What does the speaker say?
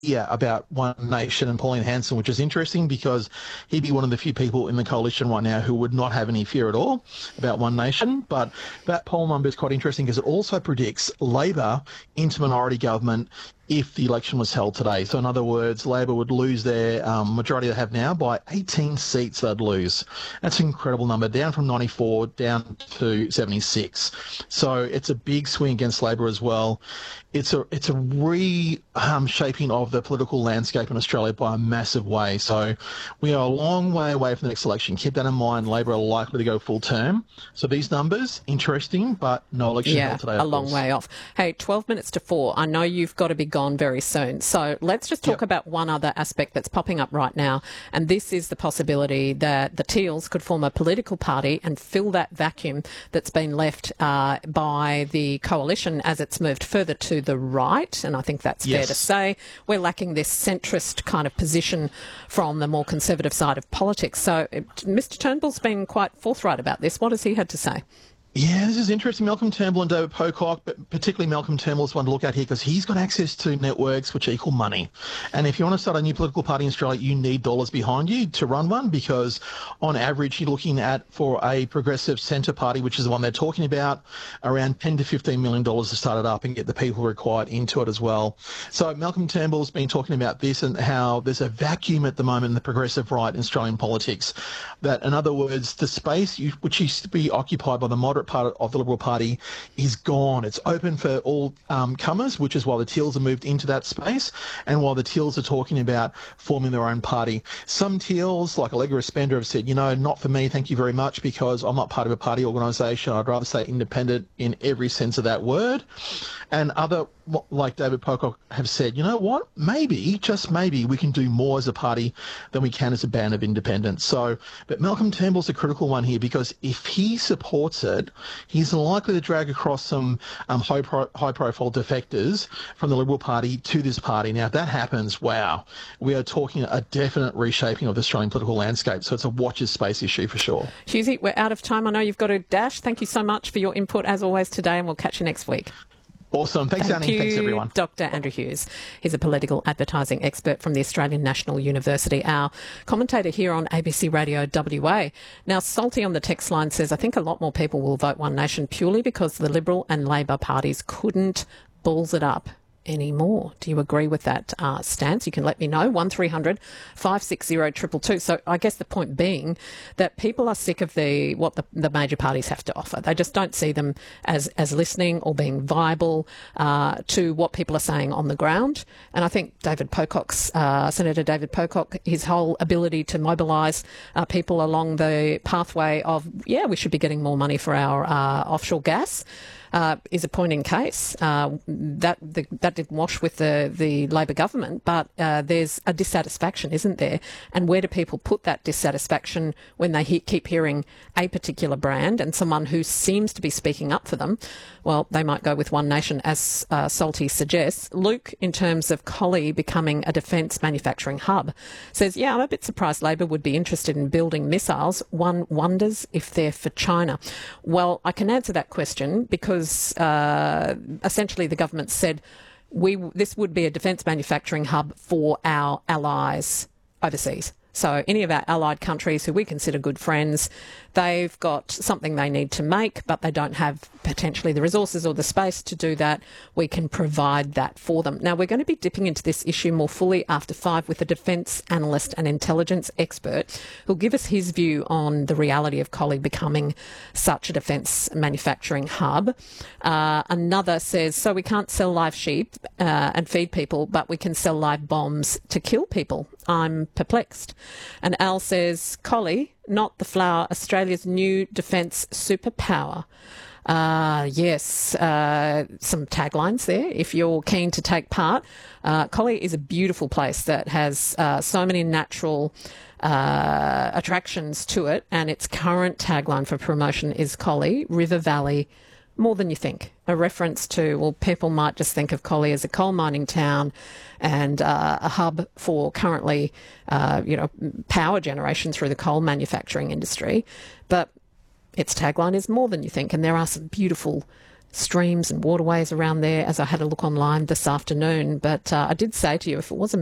about One Nation and Pauline Hanson, which is interesting because he'd be one of the few people in the coalition right now who would not have any fear at all about One Nation. But that poll number is quite interesting because it also predicts Labor into minority government if the election was held today. So in other words, Labor would lose their majority they have now by 18 seats they'd lose. That's an incredible number, down from 94 down to 76. So it's a big swing against Labor as well. It's a reshaping of the political landscape in Australia by a massive way. So we are a long way away from the next election. Keep that in mind. Labor are likely to go full term. So these numbers, interesting, but no election held today. A long way off. Hey, 12 minutes to 4. I know you've got to be gone very soon. So let's just talk about one other aspect that's popping up right now. And this is the possibility that the Teals could form a political party and fill that vacuum that's been left by the coalition as it's moved further to the right. And I think that's fair to say. We're lacking this centrist kind of position from the more conservative side of politics. So Mr Turnbull's been quite forthright about this. What has he had to say? Yeah, this is interesting. Malcolm Turnbull and David Pocock, but particularly Malcolm Turnbull is one to look at here because he's got access to networks which equal money. And if you want to start a new political party in Australia, you need dollars behind you to run one because on average you're looking at, for a progressive centre party, which is the one they're talking about, around $10 to $15 million to start it up and get the people required into it as well. So Malcolm Turnbull's been talking about this and how there's a vacuum at the moment in the progressive right in Australian politics. That, in other words, the space which used to be occupied by the moderate part of the Liberal Party is gone. It's open for all comers, which is why the Teals have moved into that space and while the Teals are talking about forming their own party. Some Teals, like Allegra Spender, have said, not for me, thank you very much, because I'm not part of a party organisation. I'd rather stay independent in every sense of that word. And other, like David Pocock, have said, you know what, maybe, just maybe, we can do more as a party than we can as a band of independents. So, but Malcolm Turnbull's a critical one here because if he supports it, he's likely to drag across some high-profile defectors from the Liberal Party to this party. Now, if that happens, wow, we are talking a definite reshaping of the Australian political landscape. So it's a watch this space issue for sure. Hughesy, we're out of time. I know you've got to dash. Thank you so much for your input as always today, and we'll catch you next week. Awesome. Thanks, Annie. Thanks, everyone. Dr. Andrew Hughes. He's a political advertising expert from the Australian National University, our commentator here on ABC Radio WA. Now, Salty on the text line says, I think a lot more people will vote One Nation purely because the Liberal and Labor parties couldn't balls it up anymore. Do you agree with that stance? You can let me know, 1300 560 222. So I guess the point being that people are sick of what the major parties have to offer. They just don't see them as listening or being viable to what people are saying on the ground. And I think Senator David Pocock, his whole ability to mobilise people along the pathway of, we should be getting more money for our offshore gas, is a point in case. That didn't wash with the Labor government, but there's a dissatisfaction, isn't there? And where do people put that dissatisfaction when they keep hearing a particular brand and someone who seems to be speaking up for them? Well, they might go with One Nation, as Salty suggests. Luke, in terms of Collie becoming a defence manufacturing hub, says, I'm a bit surprised Labor would be interested in building missiles. One wonders if they're for China. Well, I can answer that question because essentially the government said this would be a defence manufacturing hub for our allies overseas. So any of our allied countries who we consider good friends, they've got something they need to make, but they don't have potentially the resources or the space to do that. We can provide that for them. Now, we're going to be dipping into this issue more fully after 5 with a defence analyst and intelligence expert who'll give us his view on the reality of Collie becoming such a defence manufacturing hub. Another says, so we can't sell live sheep and feed people, but we can sell live bombs to kill people. I'm perplexed. And Al says, Collie, not the flower, Australia's new defence superpower. Yes, some taglines there if you're keen to take part. Collie is a beautiful place that has so many natural attractions to it, and its current tagline for promotion is Collie, River Valley, more than you think. A reference to, people might just think of Collie as a coal mining town and a hub for currently, power generation through the coal manufacturing industry. But its tagline is more than you think, and there are some beautiful streams and waterways around there as I had a look online this afternoon. But I did say to you, if it was a